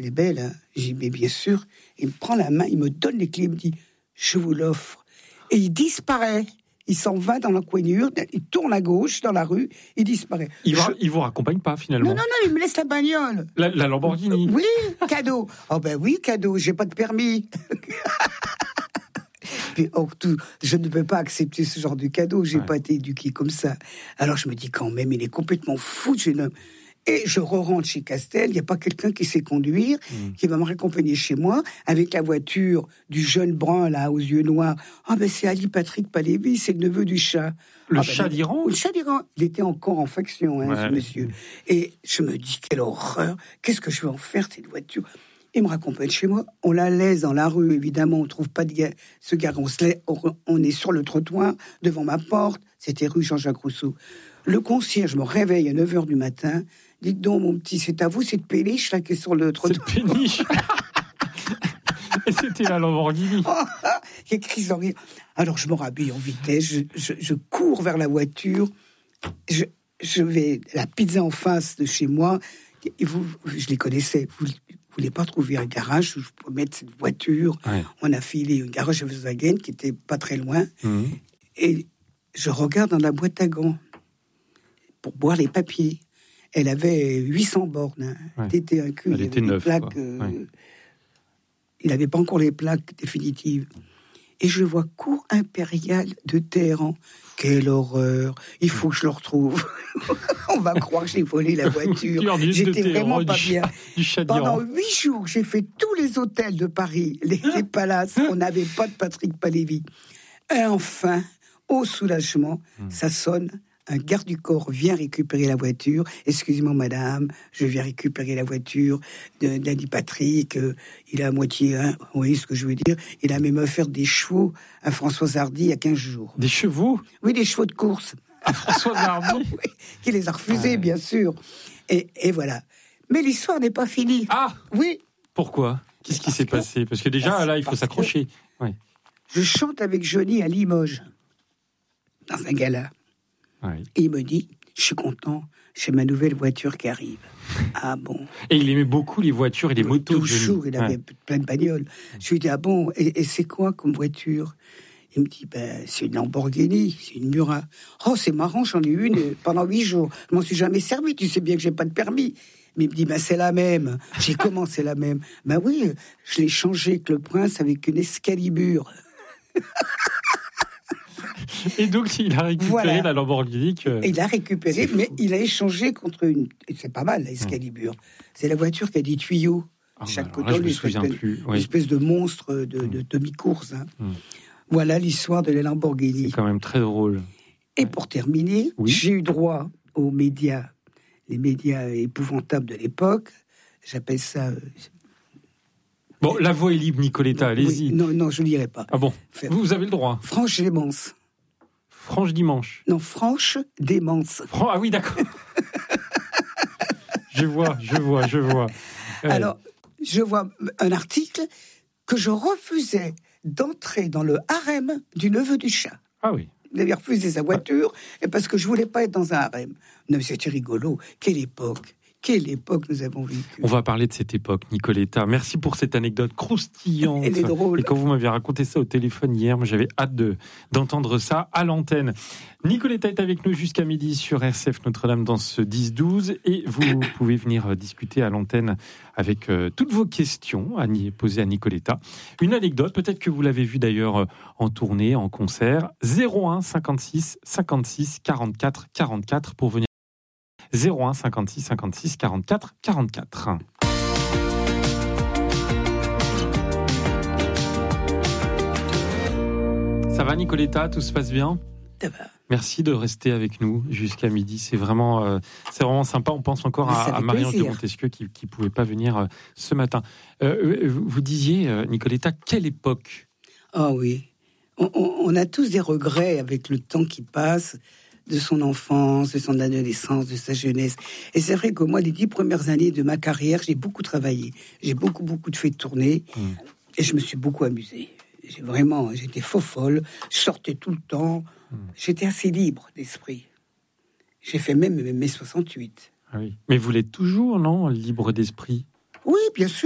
elle est belle, hein. J'ai dit, mais bien sûr. Il me prend la main, il me donne les clés, il me dit, je vous l'offre. Et il disparaît. Il s'en va dans l'encoignure, il tourne à gauche dans la rue, il disparaît. Il vous raccompagne pas finalement? Non, il me laisse la bagnole. La Lamborghini? Oui, cadeau. Oh ben oui, cadeau, j'ai pas de permis. Puis, je ne peux pas accepter ce genre de cadeau, j'ai pas été éduqué comme ça. Alors je me dis quand même, il est complètement fou, ce jeune homme. Et je rentre chez Castel, il n'y a pas quelqu'un qui sait conduire, qui va me raccompagner chez moi, avec la voiture du jeune brun, là, aux yeux noirs. Ah ben c'est Ali Patrick Palévy, c'est le neveu du chat. Le chat d'Iran? Le chat d'Iran. Il était encore en faction, ce monsieur. Et je me dis, quelle horreur, qu'est-ce que je vais en faire, cette voiture? Il me raccompagne chez moi, on la laisse dans la rue, évidemment, on ne trouve pas ce gars, on est sur le trottoir, devant ma porte, c'était rue Jean-Jacques Rousseau. Le concierge me réveille à 9h du matin, dites donc mon petit, c'est à vous cette péniche là qui est sur le trottoir? Cette péniche. Et c'était la Lamborghini. Il y a crise en rire. Alors je me rhabille en vitesse, je cours vers la voiture, je vais la pizza en face de chez moi, et je les connaissais, vous voulez pas trouver un garage où je peux mettre cette voiture? On a filé un garage à Volkswagen qui était pas très loin, et je regarde dans la boîte à gants pour boire les papiers. Elle avait 800 bornes. C'était un cul. Elle était neuve. Il n'avait pas encore les plaques définitives. Et je vois cours impérial de Téhéran. Quelle horreur! Il faut que je le retrouve. On va croire que j'ai volé la voiture. J'étais vraiment pas bien. Pendant 8 jours, j'ai fait tous les hôtels de Paris, les palaces. On n'avait pas de Patrick Palévy. Et enfin, au soulagement, ça sonne. Un garde du corps vient récupérer la voiture. Excusez-moi, madame, je viens récupérer la voiture d'Andy Patrick. Il a à moitié, vous voyez ce que je veux dire? Il a même offert des chevaux à Françoise Hardy il y a 15 jours. Des chevaux? Oui, des chevaux de course. À Françoise Hardy? Oui, qui les a refusés, bien sûr. Et voilà. Mais l'histoire n'est pas finie. Ah! Oui. Pourquoi? Qu'est-ce qui s'est passé? Parce que déjà, là, il faut s'accrocher. Je chante avec Johnny à Limoges, dans un gala. Et il me dit, je suis content, j'ai ma nouvelle voiture qui arrive. Ah bon? Et il aimait beaucoup les voitures et les motos. Toujours, il avait plein de bagnoles. Je lui dis, ah bon, et c'est quoi comme voiture? Il me dit, c'est une Lamborghini, c'est une Murat. Oh, c'est marrant, j'en ai une pendant 8 jours. Je m'en suis jamais servi, tu sais bien que j'ai pas de permis. Mais il me dit, c'est la même. J'ai comment c'est la même? Oui, je l'ai changé avec le prince avec une Excalibur. Et donc, il a récupéré la Lamborghini. Il a récupéré, mais il a échangé contre une... C'est pas mal, la Excalibur. C'est la voiture qui a des tuyaux. Chaque côté, une espèce de monstre de demi-course. Voilà l'histoire de la Lamborghini. C'est quand même très drôle. Et pour terminer, j'ai eu droit aux médias, les médias épouvantables de l'époque. J'appelle ça... Bon, la voix est libre, Nicoletta, allez-y. Non, je ne lirai pas. Ah bon? Vous avez le droit. Franche démence. Franche dimanche. Non, franche démence. Ah oui, d'accord. Je vois. Alors, je vois un article que je refusais d'entrer dans le harem du neveu du chat. Ah oui. Il avait refusé sa voiture et parce que je voulais pas être dans un harem. Non, mais c'était rigolo. Quelle époque nous avons vécu. On va parler de cette époque, Nicoletta. Merci pour cette anecdote croustillante. Elle est drôle. Et quand vous m'aviez raconté ça au téléphone hier, j'avais hâte d'entendre ça à l'antenne. Nicoletta est avec nous jusqu'à midi sur RCF Notre-Dame dans ce 10-12 et vous pouvez venir discuter à l'antenne avec toutes vos questions à poser à Nicoletta. Une anecdote, peut-être que vous l'avez vue d'ailleurs en tournée, en concert. 01 56 56 44 44 pour venir. 01 56 56 44 44. Ça va, Nicoletta? Tout se passe bien? Ça va. Merci de rester avec nous jusqu'à midi. C'est vraiment sympa. On pense encore à Marie-Ange de Montesquieu qui ne pouvait pas venir ce matin. Vous disiez, Nicoletta, quelle époque? Ah oui. On a tous des regrets avec le temps qui passe, de son enfance, de son adolescence, de sa jeunesse. Et c'est vrai que moi, les 10 premières années de ma carrière, j'ai beaucoup travaillé. J'ai beaucoup fait de tournées. Et je me suis beaucoup amusée. J'étais folle. Je sortais tout le temps. J'étais assez libre d'esprit. J'ai fait même mes 68. Ah oui. Mais vous l'êtes toujours, non? Libre d'esprit? Oui, bien sûr.